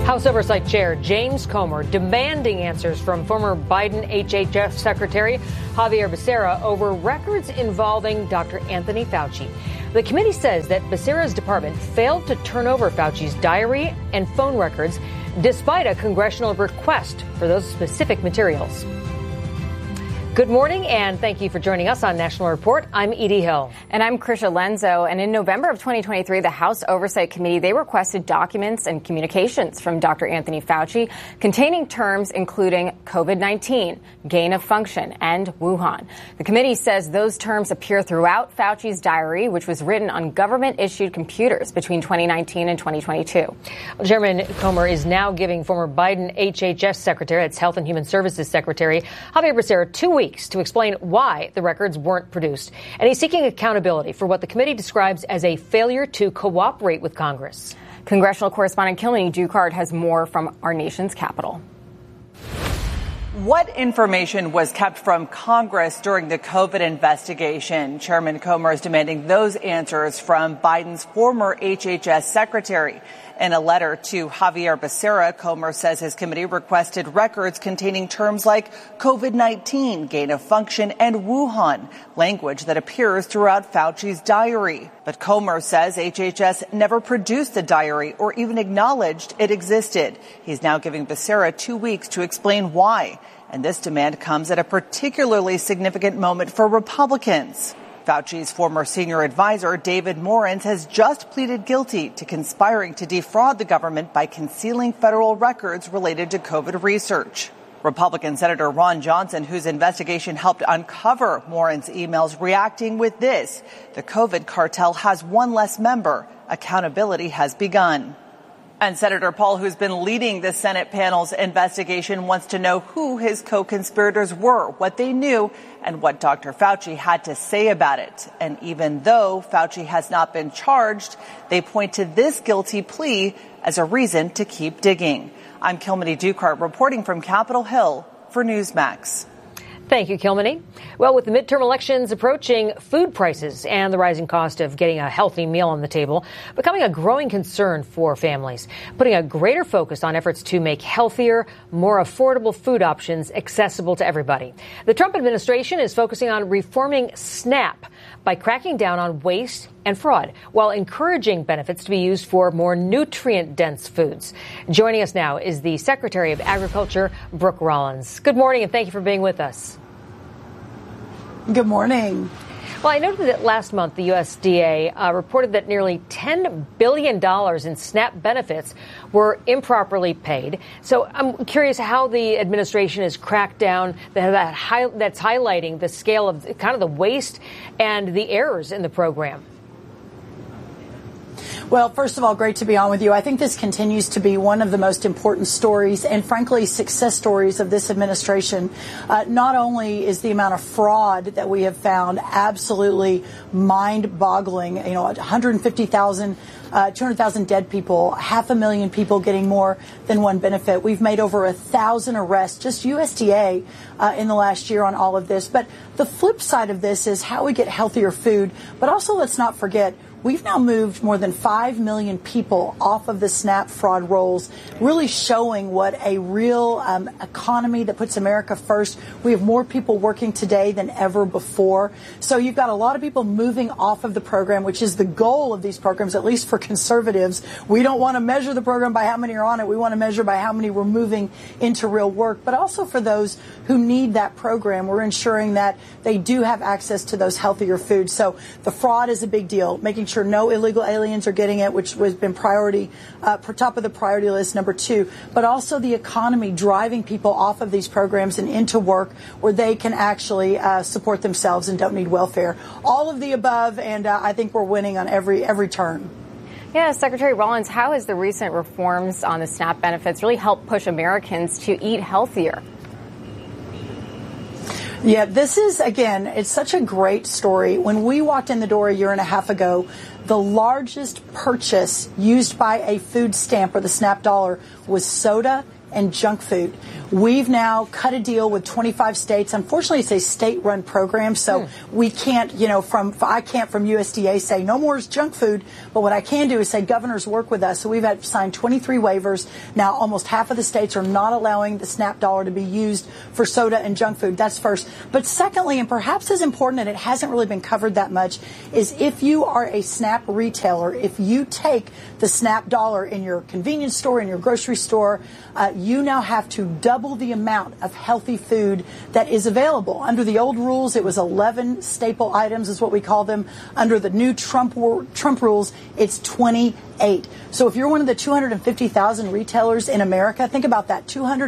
House Oversight Chair James Comer demanding answers from former Biden HHS Secretary Xavier Becerra over records involving Dr. Anthony Fauci. The committee says that Becerra's department failed to turn over Fauci's diary and phone records despite a congressional request for those specific materials. Good morning, and thank you for joining us on National Report. I'm Edie Hill. And I'm Krisha Lenzo. And in November of 2023, the House Oversight Committee, they requested documents and communications from Dr. Anthony Fauci containing terms including COVID-19, gain of function, and Wuhan. The committee says those terms appear throughout Fauci's diary, which was written on government-issued computers between 2019 and 2022. Chairman Comer is now giving former Biden HHS Secretary, that's Health and Human Services Secretary, Xavier Becerra 2 weeks to explain why the records weren't produced. And he's seeking accountability for what the committee describes as a failure to cooperate with Congress. Congressional correspondent Kilmeny Ducard has more from our nation's capital. What information was kept from Congress during the COVID investigation? Chairman Comer is demanding those answers from Biden's former HHS secretary. In a letter to Xavier Becerra, Comer says his committee requested records containing terms like COVID-19, gain of function, and Wuhan, language that appears throughout Fauci's diary. But Comer says HHS never produced the diary or even acknowledged it existed. He's now giving Becerra 2 weeks to explain why. And this demand comes at a particularly significant moment for Republicans. Fauci's former senior advisor, David Morins, has just pleaded guilty to conspiring to defraud the government by concealing federal records related to COVID research. Republican Senator Ron Johnson, whose investigation helped uncover Morins' emails, reacting with this: the COVID cartel has one less member. Accountability has begun. And Senator Paul, who's been leading the Senate panel's investigation, wants to know who his co-conspirators were, what they knew, and what Dr. Fauci had to say about it. And even though Fauci has not been charged, they point to this guilty plea as a reason to keep digging. I'm Kilmeny Ducard reporting from Capitol Hill for Newsmax. Thank you, Kilmeny. Well, with the midterm elections approaching, food prices and the rising cost of getting a healthy meal on the table becoming a growing concern for families, putting a greater focus on efforts to make healthier, more affordable food options accessible to everybody. The Trump administration is focusing on reforming SNAP by cracking down on waste and fraud, while encouraging benefits to be used for more nutrient-dense foods. Joining us now is the Secretary of Agriculture, Brooke Rollins. Good morning, and thank you for being with us. Good morning. Well, I noted that last month the USDA reported that nearly $10 billion in SNAP benefits were improperly paid. So I'm curious how the administration has cracked down that's highlighting the scale of kind of the waste and the errors in the program. Well, first of all, great to be on with you. I think this continues to be one of the most important stories and, frankly, success stories of this administration. Not only is the amount of fraud that we have found absolutely mind-boggling, 150,000 200,000 dead people, 500,000 people getting more than one benefit. We've made over 1,000 arrests, just USDA, in the last year on all of this. But the flip side of this is how we get healthier food. But also, let's not forget, we've now moved more than 5 million people off of the SNAP fraud rolls, really showing what a real economy that puts America first. We have more people working today than ever before. So you've got a lot of people moving off of the program, which is the goal of these programs, at least for conservatives. We don't want to measure the program by how many are on it. We want to measure by how many we're moving into real work. But also for those who need that program, we're ensuring that they do have access to those healthier foods. So the fraud is a big deal, making sure no illegal aliens are getting it, which has been priority, top of the priority list, number 2, but also the economy, driving people off of these programs and into work where they can actually support themselves and don't need welfare. All of the above, and I think we're winning on every turn. Yeah, Secretary Rollins, how has the recent reforms on the SNAP benefits really helped push Americans to eat healthier? Yeah, this is, again, it's such a great story. When we walked in the door a year and a half ago, the largest purchase used by a food stamp or the SNAP dollar was soda and junk food. We've now cut a deal with 25 states. Unfortunately, it's a state-run program, so we can't, I can't from USDA say no more junk food, but what I can do is say governors work with us. So we've had signed 23 waivers. Now almost half of the states are not allowing the SNAP dollar to be used for soda and junk food. That's first. But secondly, and perhaps as important, and it hasn't really been covered that much, is if you are a SNAP retailer, if you take the SNAP dollar in your convenience store, in your grocery store, you now have to double the amount of healthy food that is available. Under the old rules, it was 11 staple items is what we call them. Under the new Trump rules, it's 28. So if you're one of the 250,000 retailers in America, think about that.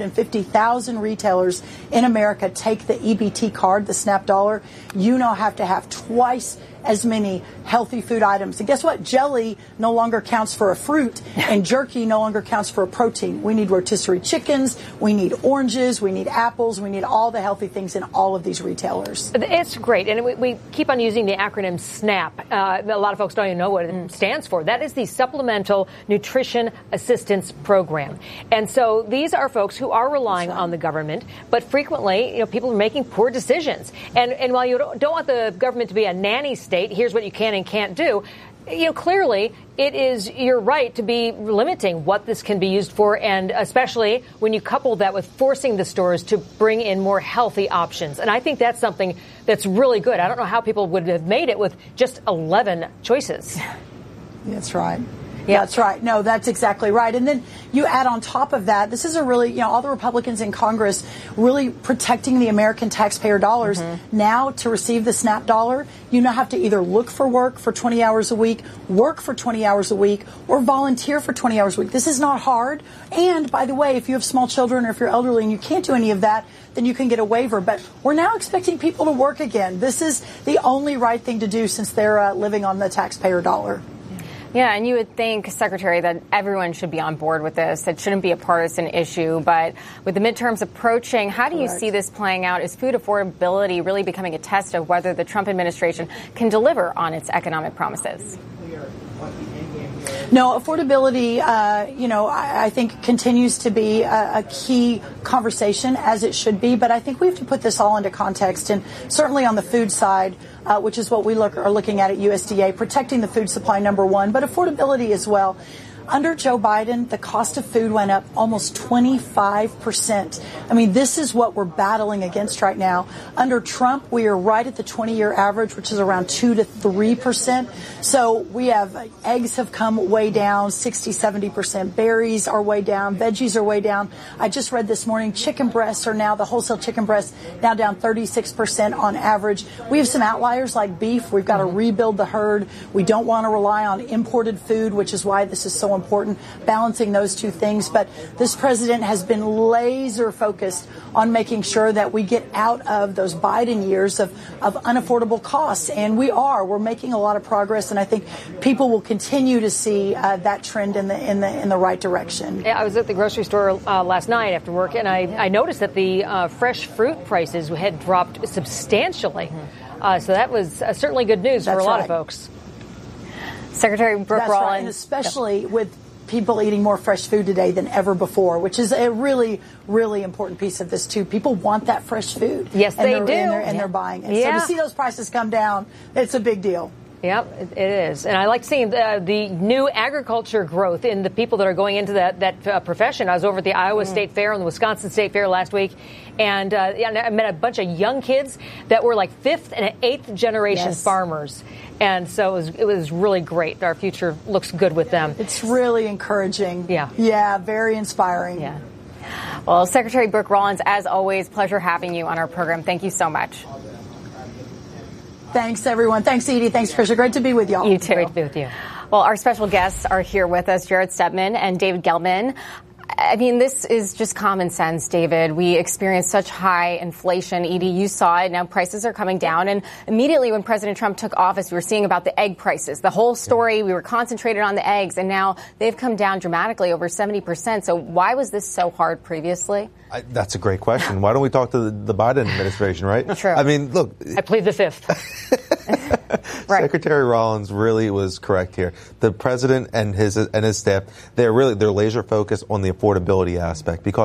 250,000 retailers in America take the EBT card, the SNAP dollar. You now have to have twice as many healthy food items. And guess what? Jelly no longer counts for a fruit, and jerky no longer counts for a protein. We need rotisserie chickens, we need oranges, we need apples, we need all the healthy things in all of these retailers. It's great. And we keep on using the acronym SNAP. A lot of folks don't even know what it stands for. That is the Supplemental Nutrition Assistance Program. And so these are folks who are relying on the government, but frequently, people are making poor decisions. And while you don't want the government to be a nanny state, here's what you can and can't do. Clearly, it is your right to be limiting what this can be used for, and especially when you couple that with forcing the stores to bring in more healthy options. And I think that's something that's really good. I don't know how people would have made it with just 11 choices. That's right. Yeah, that's right. No, that's exactly right. And then you add on top of that, this is a really, all the Republicans in Congress really protecting the American taxpayer dollars. Now, to receive the SNAP dollar, you now have to either look for work for 20 hours a week, work for 20 hours a week, or volunteer for 20 hours a week. This is not hard. And by the way, if you have small children or if you're elderly and you can't do any of that, then you can get a waiver. But we're now expecting people to work again. This is the only right thing to do since they're living on the taxpayer dollar. Yeah, and you would think, Secretary, that everyone should be on board with this. It shouldn't be a partisan issue. But with the midterms approaching, how do you see this playing out? Is food affordability really becoming a test of whether the Trump administration can deliver on its economic promises? No, affordability, I think continues to be a key conversation, as it should be. But I think we have to put this all into context. And certainly on the food side, which is what we are looking at USDA, protecting the food supply, number one, but affordability as well. Under Joe Biden, the cost of food went up almost 25%. I mean, this is what we're battling against right now. Under Trump, we are right at the 20-year average, which is around 2 to 3%. So we have eggs have come way down, 60, 70%. Berries are way down. Veggies are way down. I just read this morning, chicken breasts are now, the wholesale chicken breasts, now down 36% on average. We have some outliers like beef. We've got to rebuild the herd. We don't want to rely on imported food, which is why this is so important, balancing those two things. But this president has been laser focused on making sure that we get out of those Biden years of unaffordable costs. And we're making a lot of progress. And I think people will continue to see that trend in the right direction. Yeah, I was at the grocery store last night after work, and I noticed that the fresh fruit prices had dropped substantially. So that was certainly good news for a lot of folks. Secretary Brooke Rollins. Right. And especially with people eating more fresh food today than ever before, which is a really, really important piece of this, too. People want that fresh food. Yes, they do. And they're buying it. So to see those prices come down, it's a big deal. Yep, it is. And I like seeing the new agriculture growth in the people that are going into that profession. I was over at the Iowa State Fair and the Wisconsin State Fair last week, and I met a bunch of young kids that were like 5th and 8th generation farmers. And so it was really great. Our future looks good with them. It's really encouraging. Yeah, very inspiring. Yeah. Well, Secretary Brooke Rollins, as always, pleasure having you on our program. Thank you so much. Thanks, everyone. Thanks, Edie. Thanks, Tricia. Great to be with y'all. You too. Great to be with you. Well, our special guests are here with us, Jared Stepman and David Gelman. I mean, this is just common sense, David. We experienced such high inflation. Edie, you saw it. Now prices are coming down. And immediately when President Trump took office, we were seeing about the egg prices. The whole story, we were concentrated on the eggs. And now they've come down dramatically, over 70%. So why was this so hard previously? That's a great question. Why don't we talk to the Biden administration, right? True. I mean, look. I plead the fifth. Right. Secretary Rollins really was correct here. The president and his staff, they're laser focused on the affordability aspect because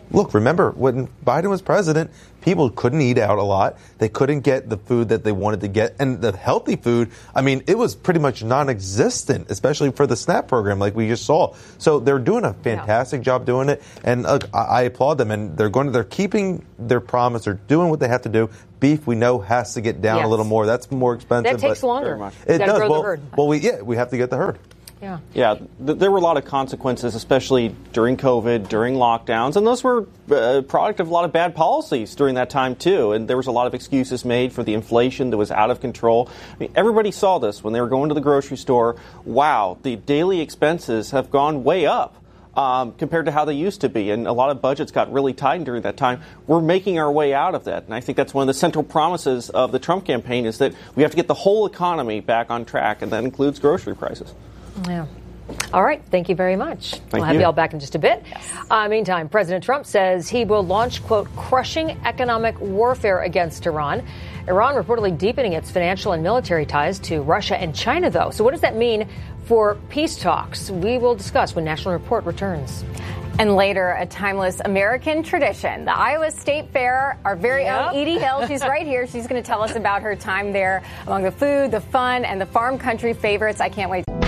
Look, remember, when Biden was president, people couldn't eat out a lot. They couldn't get the food that they wanted to get. And the healthy food, I mean, it was pretty much non-existent, especially for the SNAP program like we just saw. So they're doing a fantastic job doing it. And I applaud them. And they're keeping their promise. They're doing what they have to do. Beef, we know, has to get down a little more. That's more expensive. That takes longer. It does. Grow the herd. Well, we have to get the herd. Yeah, there were a lot of consequences, especially during COVID, during lockdowns, and those were a product of a lot of bad policies during that time, too. And there was a lot of excuses made for the inflation that was out of control. I mean, everybody saw this when they were going to the grocery store. Wow, the daily expenses have gone way up compared to how they used to be, and a lot of budgets got really tight during that time. We're making our way out of that, and I think that's one of the central promises of the Trump campaign is that we have to get the whole economy back on track, and that includes grocery prices. Yeah. All right. Thank you very much. We'll have you all back in just a bit. Meantime, President Trump says he will launch, quote, crushing economic warfare against Iran. Iran reportedly deepening its financial and military ties to Russia and China, though. So what does that mean for peace talks? We will discuss when National Report returns. And later, a timeless American tradition, the Iowa State Fair. Our very own Edie Hill, she's right here. She's going to tell us about her time there among the food, the fun, and the farm country favorites. I can't wait.